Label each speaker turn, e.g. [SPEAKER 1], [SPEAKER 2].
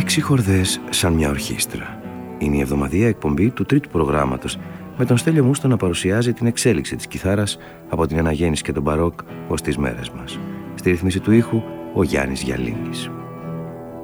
[SPEAKER 1] 6 χορδές σαν μια ορχήστρα. Είναι η εβδομαδιαία εκπομπή του τρίτου προγράμματος, με τον Στέλιο Μούστο να παρουσιάζει την εξέλιξη της κιθάρας από την αναγέννηση και τον μπαρόκ ως τις μέρες μας. Στη ρυθμίση του ήχου ο Γιάννης Γιαλίνης.